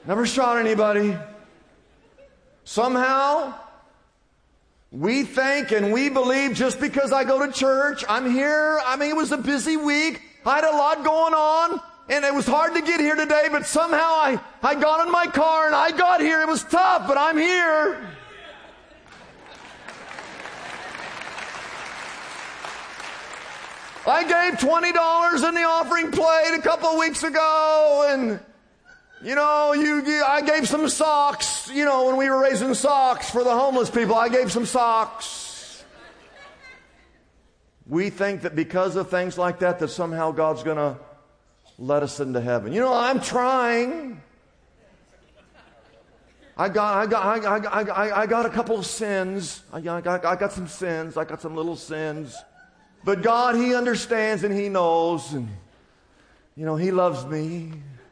Never shot anybody. Somehow, we think and we believe just because I go to church, I'm here. I mean, it was a busy week. I had a lot going on, and it was hard to get here today, but somehow I got in my car and I got here. It was tough, but I'm here. I gave $20 in the offering plate a couple of weeks ago, and I gave some socks, when we were raising socks for the homeless people. I gave some socks. We think that because of things like that somehow God's going to let us into heaven. I'm trying. I got a couple of sins. I got some sins. I got some little sins. But God, He understands and He knows, and He loves me.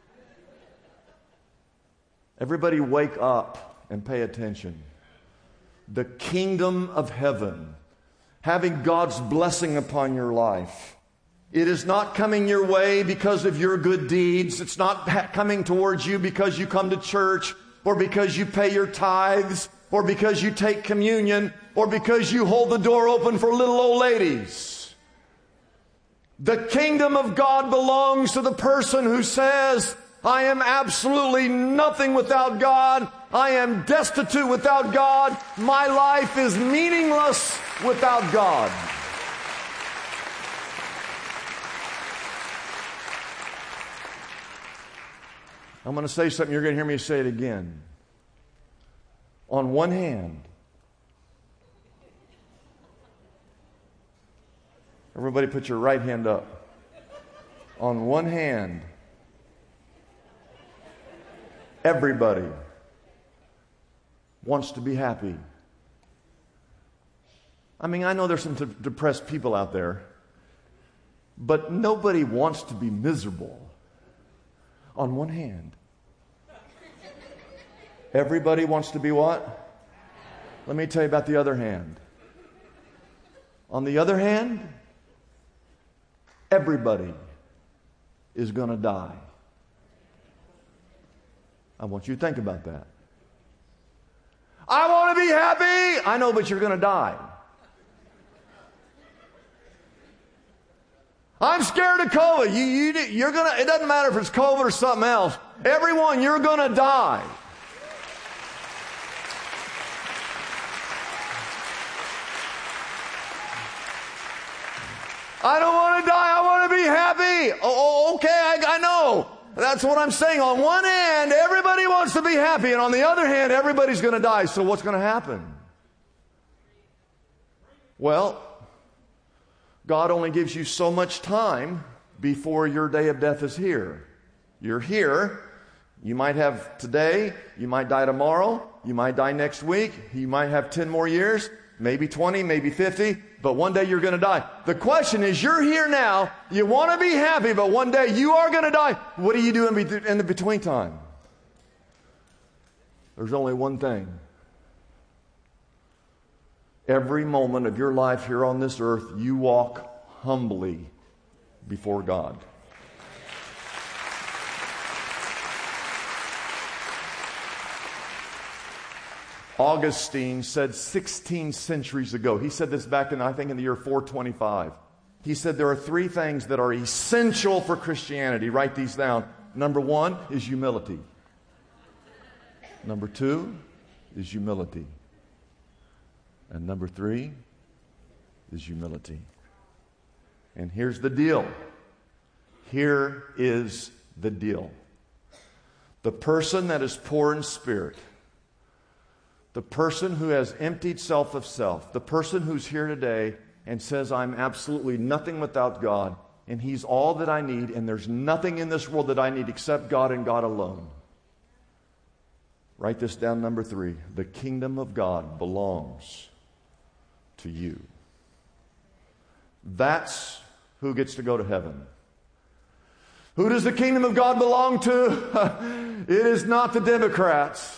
Everybody wake up and pay attention. The kingdom of heaven, having God's blessing upon your life. It is not coming your way because of your good deeds. It's not coming towards you because you come to church, or because you pay your tithes, or because you take communion, or because you hold the door open for little old ladies. The kingdom of God belongs to the person who says, I am absolutely nothing without God. I am destitute without God. My life is meaningless without God. I'm going to say something. You're going to hear me say it again. On one hand, everybody put your right hand up. On one hand, everybody wants to be happy. I mean, I know there's some depressed people out there, but nobody wants to be miserable. On one hand. Everybody wants to be what? Let me tell you about the other hand. On the other hand, everybody is going to die. I want you to think about that. I want to be happy. I know, but you're going to die. I'm scared of COVID. You're gonna. It doesn't matter if it's COVID or something else. Everyone, you're going to die. I don't want to die. I want to be happy. Oh, okay, I know. That's what I'm saying. On one hand, everybody wants to be happy, and on the other hand, everybody's going to die. So what's going to happen? Well, God only gives you so much time before your day of death is here. You're here. You might have today. You might die tomorrow. You might die next week. You might have 10 more years, maybe 20, maybe 50. But one day you're going to die. The question is, you're here now. You want to be happy, but one day you are going to die. What do you do in the between time? There's only one thing. Every moment of your life here on this earth, you walk humbly before God. Augustine said 16 centuries ago, he said this back in, I think, in the year 425. He said there are three things that are essential for Christianity. Write these down. Number one is humility. Number two is humility. And number three is humility. And here's the deal. Here is the deal. The person that is poor in spirit, the person who has emptied self of self, the person who's here today and says, I'm absolutely nothing without God, and He's all that I need, and there's nothing in this world that I need except God and God alone. Write this down, number three. The kingdom of God belongs to you. That's who gets to go to heaven. Who does the kingdom of God belong to? It is not the Democrats.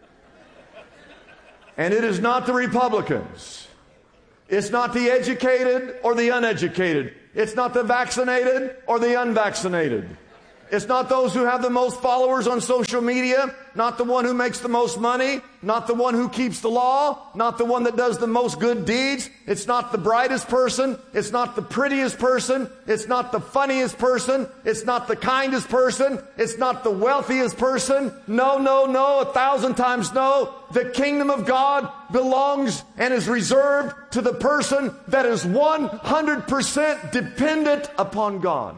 And it is not the Republicans. It's not the educated or the uneducated. It's not the vaccinated or the unvaccinated. It's not those who have the most followers on social media, not the one who makes the most money, not the one who keeps the law, not the one that does the most good deeds. It's not the brightest person. It's not the prettiest person. It's not the funniest person. It's not the kindest person. It's not the wealthiest person. No, no, no, 1,000 times no. The kingdom of God belongs and is reserved to the person that is 100% dependent upon God.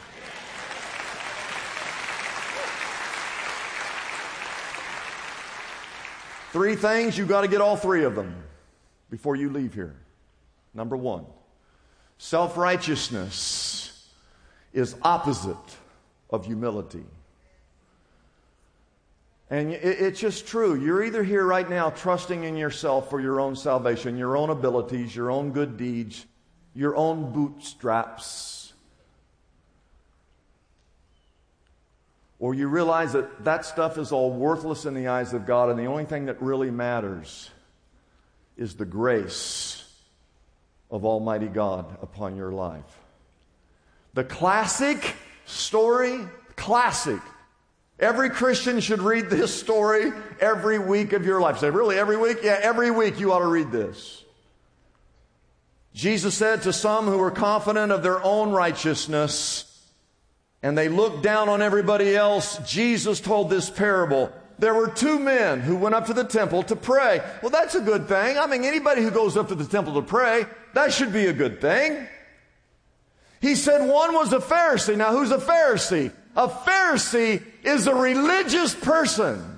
Three things, you've got to get all three of them before you leave here. Number one, self-righteousness is opposite of humility. And it's just true. You're either here right now trusting in yourself for your own salvation, your own abilities, your own good deeds, your own bootstraps. Or you realize that that stuff is all worthless in the eyes of God, and the only thing that really matters is the grace of Almighty God upon your life. The classic story, classic. Every Christian should read this story every week of your life. Say, really, every week? Yeah, every week you ought to read this. Jesus said to some who were confident of their own righteousness, and they looked down on everybody else, Jesus told this parable. There were two men who went up to the temple to pray. Well, that's a good thing. I mean, anybody who goes up to the temple to pray, that should be a good thing. He said one was a Pharisee. Now, who's a Pharisee? A Pharisee is a religious person.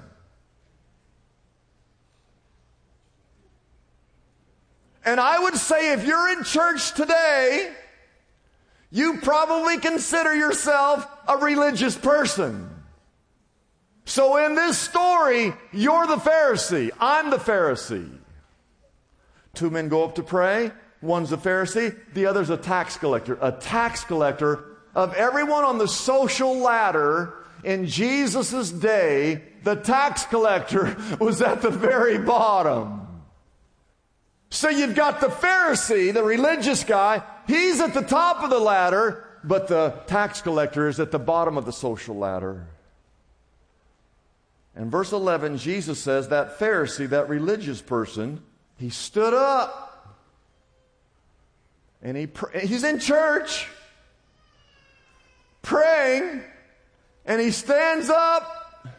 And I would say if you're in church today, you probably consider yourself a religious person. So in this story, you're the Pharisee. I'm the Pharisee. Two men go up to pray. One's a Pharisee. The other's a tax collector. A tax collector. Of everyone on the social ladder in Jesus' day, the tax collector was at the very bottom. So you've got the Pharisee, the religious guy. He's at the top of the ladder, but the tax collector is at the bottom of the social ladder. In verse 11, Jesus says that Pharisee, that religious person, he stood up. And he's in church, praying, and he stands up,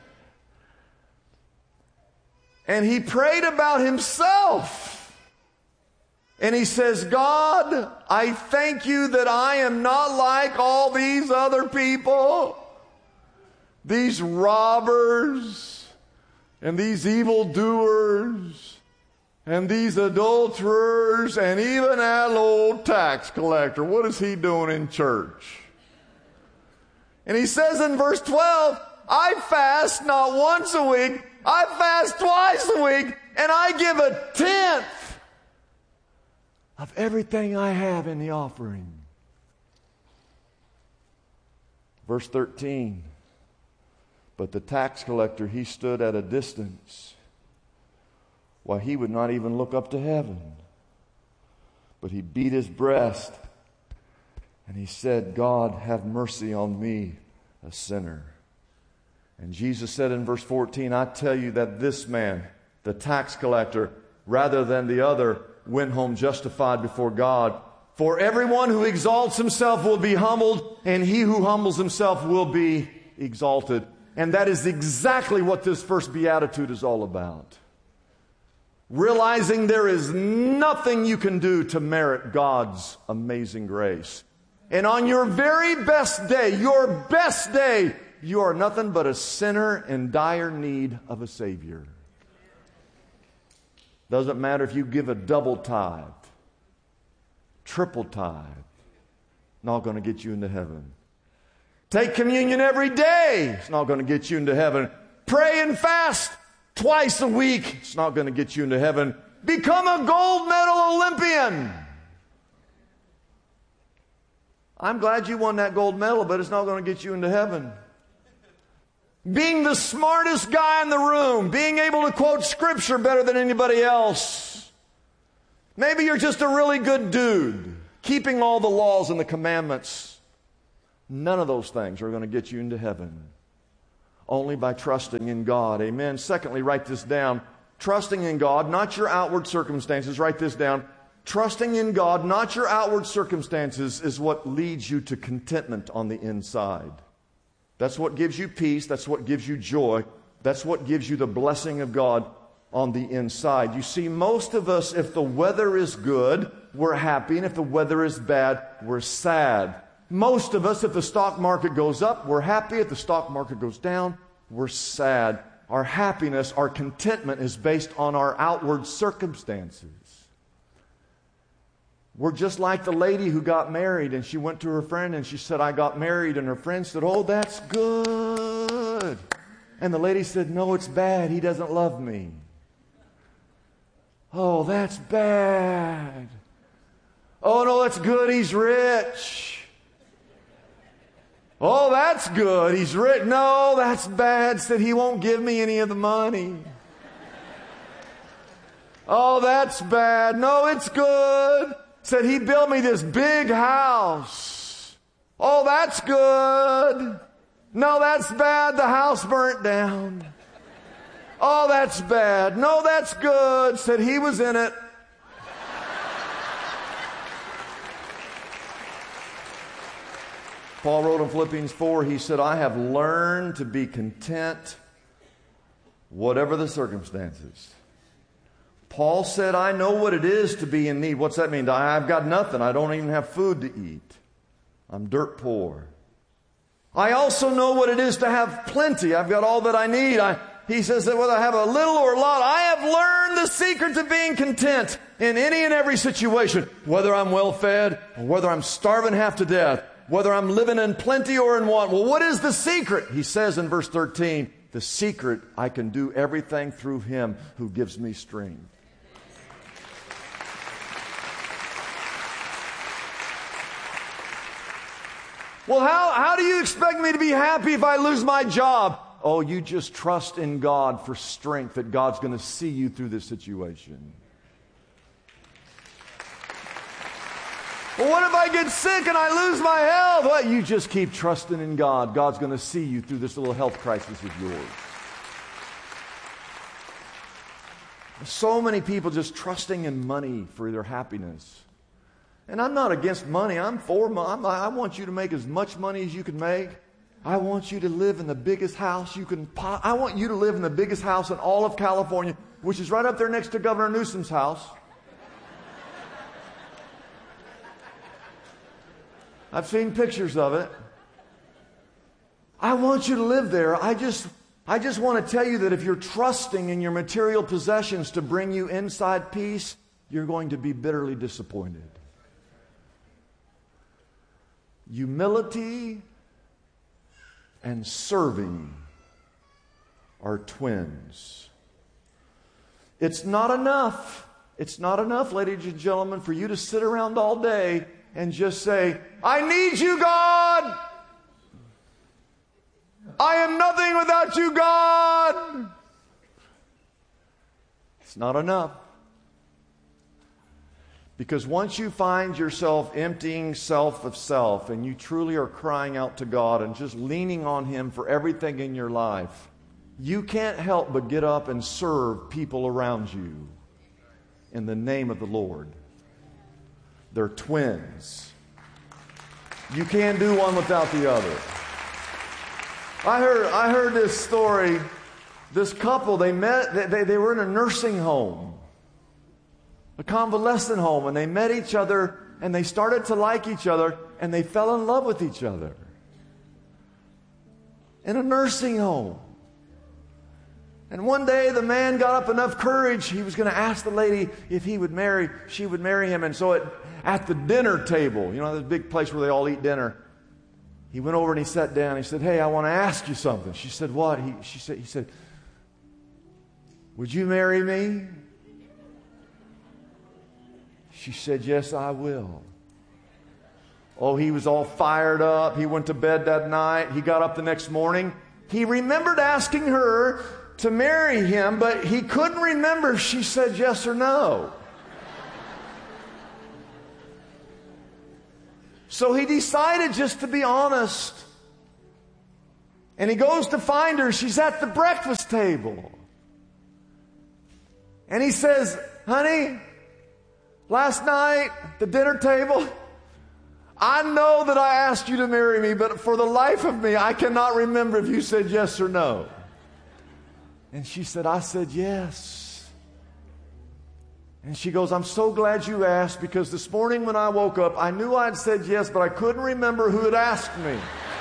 and he prayed about himself. And he says, God, I thank you that I am not like all these other people, these robbers, and these evildoers, and these adulterers, and even that old tax collector. What is he doing in church? And he says in verse 12, I fast not once a week, I fast twice a week, and I give 1/10 of everything I have in the offering. Verse 13, but the tax collector, he stood at a distance, while he would not even look up to heaven, but he beat his breast, and he said, God, have mercy on me, a sinner. And Jesus said in verse 14, I tell you that this man, the tax collector, rather than the other, went home justified before God. For everyone who exalts himself will be humbled, and he who humbles himself will be exalted. And that is exactly what this first beatitude is all about. Realizing there is nothing you can do to merit God's amazing grace. And on your very best day, you are nothing but a sinner in dire need of a Savior. Doesn't matter if you give a double tithe, triple tithe, not going to get you into heaven. Take communion every day, it's not going to get you into heaven. Pray and fast twice a week, it's not going to get you into heaven. Become a gold medal Olympian. I'm glad you won that gold medal, but it's not going to get you into heaven. Being the smartest guy in the room, being able to quote scripture better than anybody else. Maybe you're just a really good dude, keeping all the laws and the commandments. None of those things are going to get you into heaven. Only by trusting in God. Amen. Secondly, write this down. Trusting in God, not your outward circumstances. Write this down. Trusting in God, not your outward circumstances, is what leads you to contentment on the inside. That's what gives you peace. That's what gives you joy. That's what gives you the blessing of God on the inside. You see, most of us, if the weather is good, we're happy. And if the weather is bad, we're sad. Most of us, if the stock market goes up, we're happy. If the stock market goes down, we're sad. Our happiness, our contentment is based on our outward circumstances. We're just like the lady who got married, and she went to her friend and she said, I got married. And her friend said, oh, that's good. And the lady said, no, it's bad. He doesn't love me. Oh, that's bad. Oh, no, that's good. He's rich. Oh, that's good. He's rich. No, that's bad. Said he won't give me any of the money. Oh, that's bad. No, it's good. Said he built me this big house. Oh, that's good. No, that's bad. The house burnt down. Oh, that's bad. No, that's good. Said he was in it. Paul wrote in Philippians 4, he said, I have learned to be content whatever the circumstances. Paul said, I know what it is to be in need. What's that mean? I've got nothing. I don't even have food to eat. I'm dirt poor. I also know what it is to have plenty. I've got all that I need. He says that whether I have a little or a lot, I have learned the secret to being content in any and every situation, whether I'm well fed or whether I'm starving half to death, whether I'm living in plenty or in want. Well, what is the secret? He says in verse 13, the secret, I can do everything through Him who gives me strength. Well, how do you expect me to be happy if I lose my job? Oh, you just trust in God for strength, that God's going to see you through this situation. Well, what if I get sick and I lose my health? Well, you just keep trusting in God. God's going to see you through this little health crisis of yours. So many people just trusting in money for their happiness. And I'm not against money. I'm for money. I want you to make as much money as you can make. I want you to live in the biggest house you can. I want you to live in the biggest house in all of California, which is right up there next to Governor Newsom's house. I've seen pictures of it. I want you to live there. I just want to tell you that if you're trusting in your material possessions to bring you inside peace, you're going to be bitterly disappointed. Humility and serving are twins. It's not enough. It's not enough, ladies and gentlemen, for you to sit around all day and just say, I need you, God. I am nothing without you, God. It's not enough. Because once you find yourself emptying self of self and you truly are crying out to God and just leaning on Him for everything in your life, you can't help but get up and serve people around you in the name of the Lord. They're twins. You can't do one without the other. I heard this story. This couple, they were in a nursing home, a convalescent home, and they met each other and they started to like each other and they fell in love with each other in a nursing home. And one day the man got up enough courage, he was going to ask the lady if she would marry him. And so at the dinner table, you know, this big place where they all eat dinner, he went over and he sat down. He said, hey, I want to ask you something. She said, what? He said, would you marry me? She said, yes, I will. Oh, he was all fired up. He went to bed that night. He got up the next morning. He remembered asking her to marry him, but he couldn't remember if she said yes or no. So he decided just to be honest. And he goes to find her. She's at the breakfast table. And he says, honey, last night, the dinner table, I know that I asked you to marry me, but for the life of me, I cannot remember if you said yes or no. And she said, I said yes. And she goes, I'm so glad you asked, because this morning when I woke up, I knew I'd said yes, but I couldn't remember who had asked me.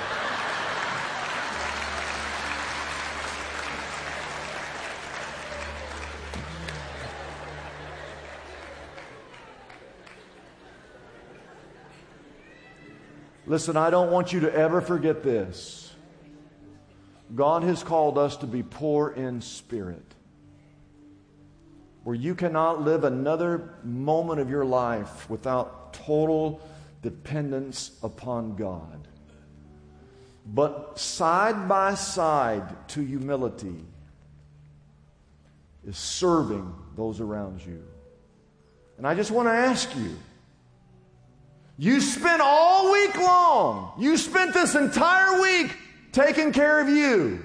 Listen, I don't want you to ever forget this. God has called us to be poor in spirit, where you cannot live another moment of your life without total dependence upon God. But side by side to humility is serving those around you. And I just want to ask you, you spent all week long, you spent this entire week taking care of you.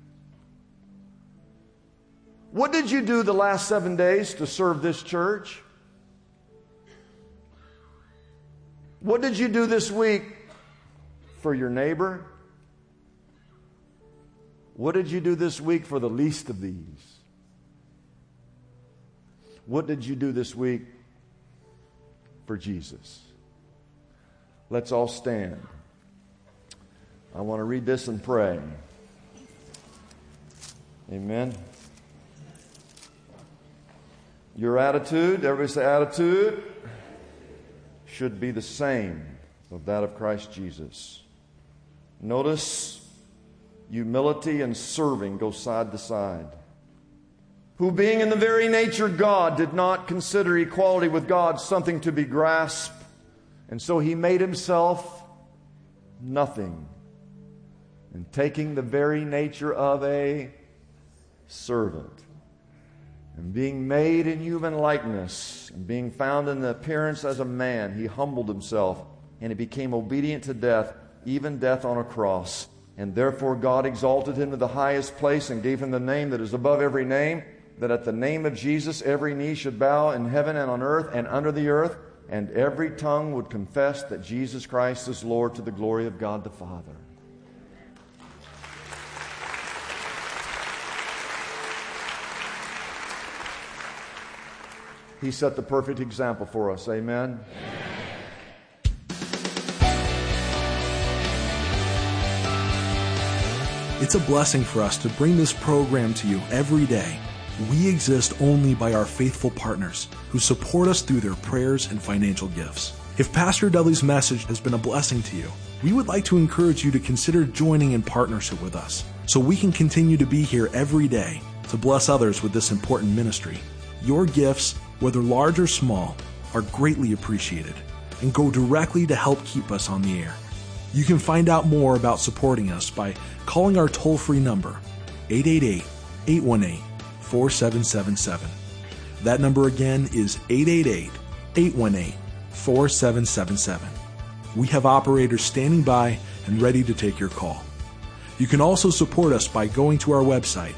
What did you do the last 7 days to serve this church? What did you do this week for your neighbor? What did you do this week for the least of these? What did you do this week for Jesus? Let's all stand. I want to read this and pray. Amen. Your attitude, everybody say attitude, should be the same of that of Christ Jesus. Notice humility and serving go side to side. Who being in the very nature God did not consider equality with God something to be grasped, and so he made himself nothing, and taking the very nature of a servant, and being made in human likeness, and being found in the appearance as a man, he humbled himself, and he became obedient to death, even death on a cross. And therefore God exalted him to the highest place and gave him the name that is above every name, that at the name of Jesus every knee should bow in heaven and on earth and under the earth, and every tongue would confess that Jesus Christ is Lord, to the glory of God the Father. He set the perfect example for us. Amen. It's a blessing for us to bring this program to you every day. We exist only by our faithful partners who support us through their prayers and financial gifts. If Pastor Dudley's message has been a blessing to you, we would like to encourage you to consider joining in partnership with us so we can continue to be here every day to bless others with this important ministry. Your gifts, whether large or small, are greatly appreciated and go directly to help keep us on the air. You can find out more about supporting us by calling our toll-free number, 888-818-4777. That number again is 888-818-4777. We have operators standing by and ready to take your call. You can also support us by going to our website,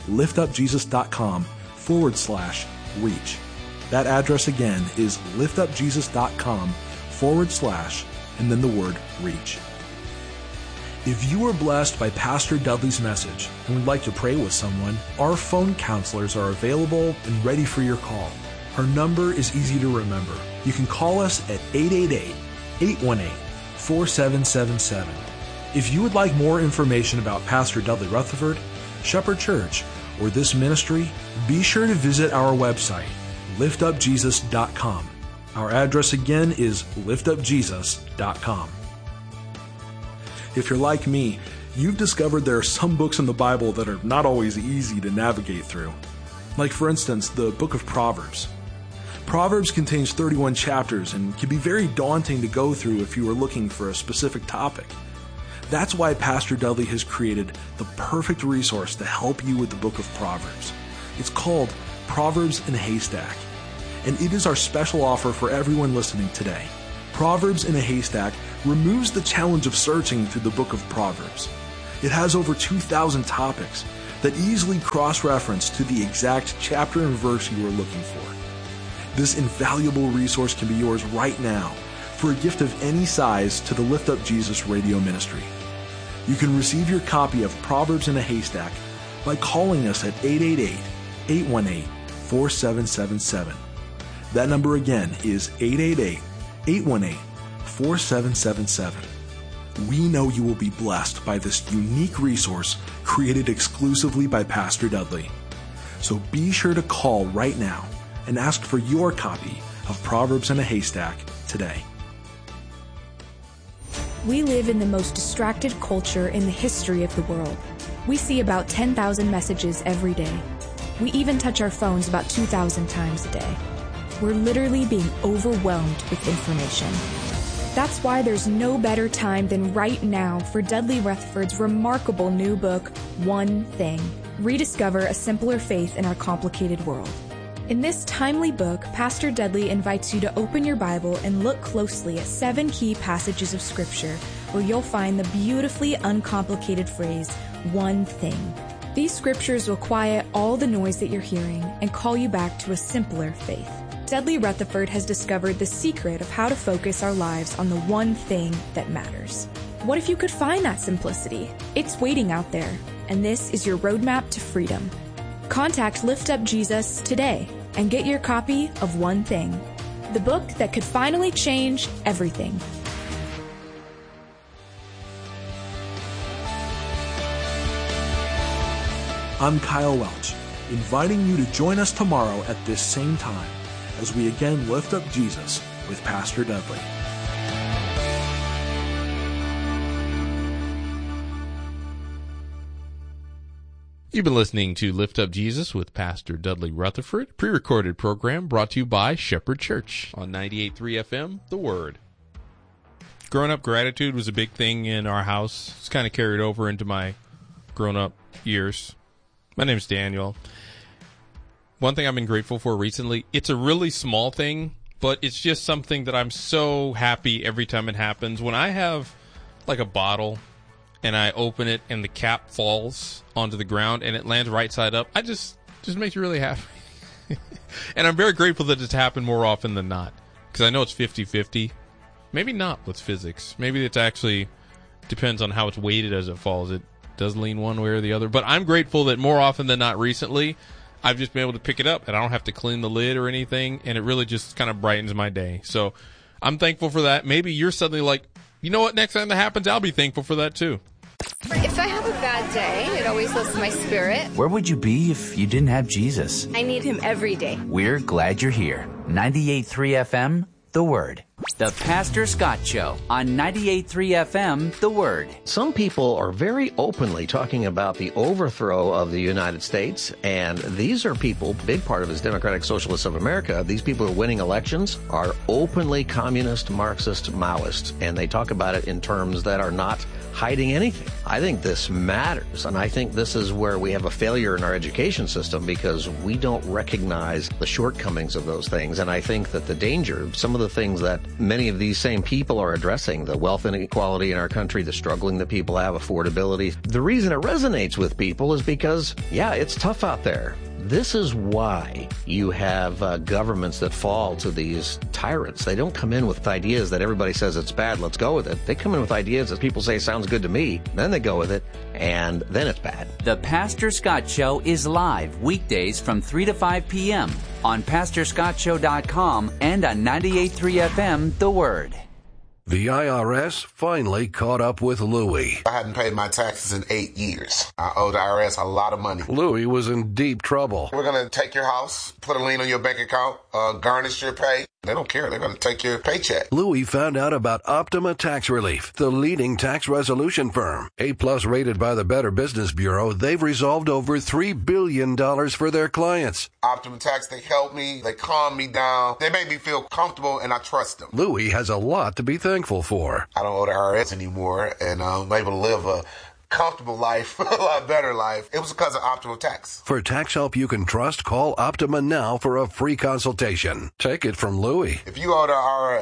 liftupjesus.com/reach. That address again is liftupjesus.com/ and then the word reach. If you were blessed by Pastor Dudley's message and would like to pray with someone, our phone counselors are available and ready for your call. Our number is easy to remember. You can call us at 888-818-4777. If you would like more information about Pastor Dudley Rutherford, Shepherd Church, or this ministry, be sure to visit our website, liftupjesus.com. Our address again is liftupjesus.com. If you're like me, you've discovered there are some books in the Bible that are not always easy to navigate through. Like, for instance, the book of Proverbs. Proverbs contains 31 chapters and can be very daunting to go through if you are looking for a specific topic. That's why Pastor Dudley has created the perfect resource to help you with the book of Proverbs. It's called Proverbs in a Haystack, and it is our special offer for everyone listening today. Proverbs in a Haystack removes the challenge of searching through the book of Proverbs. It has over 2,000 topics that easily cross-reference to the exact chapter and verse you are looking for. This invaluable resource can be yours right now for a gift of any size to the Lift Up Jesus radio ministry. You can receive your copy of Proverbs in a Haystack by calling us at 888-818-4777. That number again is 888-818-4777. We know you will be blessed by this unique resource created exclusively by Pastor Dudley. So be sure to call right now and ask for your copy of Proverbs in a Haystack today. We live in the most distracted culture in the history of the world. We see about 10,000 messages every day. We even touch our phones about 2,000 times a day. We're literally being overwhelmed with information. That's why there's no better time than right now for Dudley Rutherford's remarkable new book, One Thing. Rediscover a simpler faith in our complicated world. In this timely book, Pastor Dudley invites you to open your Bible and look closely at 7 key passages of Scripture where you'll find the beautifully uncomplicated phrase, one thing. These scriptures will quiet all the noise that you're hearing and call you back to a simpler faith. Dudley Rutherford has discovered the secret of how to focus our lives on the one thing that matters. What if you could find that simplicity? It's waiting out there, and this is your roadmap to freedom. Contact Lift Up Jesus today and get your copy of One Thing, the book that could finally change everything. I'm Kyle Welch, inviting you to join us tomorrow at this same time as we again lift up Jesus with Pastor Dudley. You've been listening to Lift Up Jesus with Pastor Dudley Rutherford, pre-recorded program brought to you by Shepherd Church on 98.3 FM, The Word. Growing up, gratitude was a big thing in our house. It's kind of carried over into my grown-up years. My name's Daniel. One thing I've been grateful for recently, it's a really small thing, but it's just something that I'm so happy every time it happens. When I have like a bottle and I open it and the cap falls onto the ground and it lands right side up, I just makes me really happy. And I'm very grateful that it's happened more often than not, because I know it's 50-50. Maybe not with physics. Maybe it's actually depends on how it's weighted as it falls. It does lean one way or the other. But I'm grateful that more often than not recently, I've just been able to pick it up and I don't have to clean the lid or anything, and it really just kind of brightens my day. So I'm thankful for that. Maybe you're suddenly like, you know what, next time that happens, I'll be thankful for that too. If I have a bad day, it always lifts my spirit. Where would you be if you didn't have Jesus? I need him every day. We're glad you're here. 98.3 FM, The Word. The Pastor Scott Show on 98.3 FM, The Word. Some people are very openly talking about the overthrow of the United States, and these are people, big part of it is Democratic Socialists of America. These people who are winning elections are openly communist, Marxist, Maoist, and they talk about it in terms that are not hiding anything. I think this matters, and I think this is where we have a failure in our education system because we don't recognize the shortcomings of those things, and I think that the danger, some of the things that many of these same people are addressing, the wealth inequality in our country, the struggling that people have, affordability. The reason it resonates with people is because, yeah, it's tough out there. This is why you have governments that fall to these tyrants. They don't come in with ideas that everybody says it's bad, let's go with it. They come in with ideas that people say sounds good to me, then they go with it, and then it's bad. The Pastor Scott Show is live weekdays from 3 to 5 p.m. on PastorScottShow.com and on 98.3 FM, The Word. The IRS finally caught up with Louie. I hadn't paid my taxes in 8 years. I owe the IRS a lot of money. Louie was in deep trouble. We're going to take your house, put a lien on your bank account, garnish your pay. They don't care. They're going to take your paycheck. Louie found out about Optima Tax Relief, the leading tax resolution firm. A+ rated by the Better Business Bureau, they've resolved over $3 billion for their clients. Optima Tax, they help me. They calm me down. They make me feel comfortable, and I trust them. Louie has a lot to be thankful for. I don't owe the IRS anymore, and I'm able to live a comfortable life, a lot better life. It was because of Optima Tax. For tax help you can trust, call Optima now for a free consultation. Take it from Louie. If you owe the IRS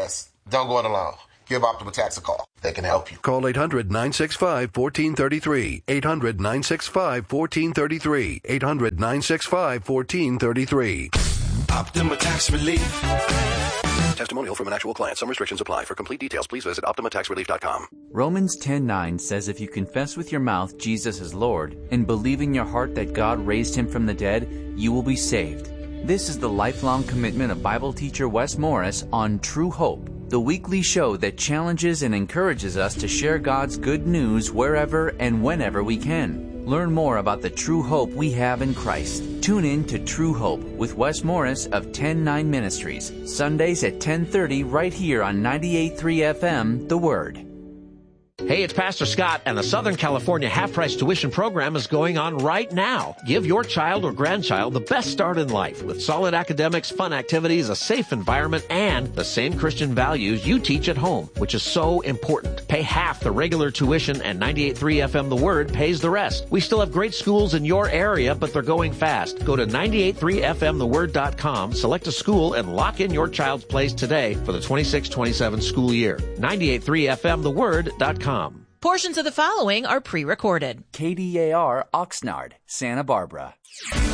Don't go it alone. Give Optima Tax a call. They can help you. Call 800-965-1433. 800-965-1433. 800-965-1433. Optima Tax Relief. Testimonial from an actual client. Some restrictions apply. For complete details, please visit OptimaTaxRelief.com. Romans 10:9 says if you confess with your mouth Jesus is Lord and believe in your heart that God raised him from the dead, you will be saved. This is the lifelong commitment of Bible teacher Wes Morris on True Hope, the weekly show that challenges and encourages us to share God's good news wherever and whenever we can. Learn more about the true hope we have in Christ. Tune in to True Hope with Wes Morris of 10-9 Ministries, Sundays at 10:30 right here on 98.3 FM, The Word. Hey, it's Pastor Scott, and the Southern California half-price tuition program is going on right now. Give your child or grandchild the best start in life with solid academics, fun activities, a safe environment, and the same Christian values you teach at home, which is so important. Pay half the regular tuition, and 98.3 FM The Word pays the rest. We still have great schools in your area, but they're going fast. Go to 98.3fmtheword.com, select a school, and lock in your child's place today for the 26-27 school year. 98.3fmtheword.com. Portions of the following are pre-recorded. KDAR, Oxnard, Santa Barbara.